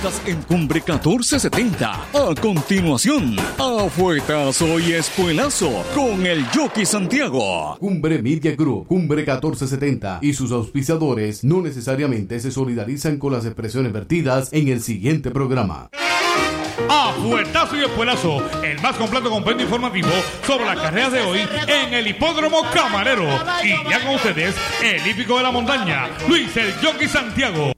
Estás en Cumbre 1470. A continuación, Afuetazo y Espuelazo con el Jockey Santiago. Cumbre Media Group, Cumbre 1470 y sus auspiciadores no necesariamente se solidarizan con las expresiones vertidas en el siguiente programa. Afuetazo y Espuelazo, el más completo compendio informativo sobre las carreras de hoy en el Hipódromo Camarero. Y ya con ustedes, el hípico de la montaña, Luis el Jockey Santiago.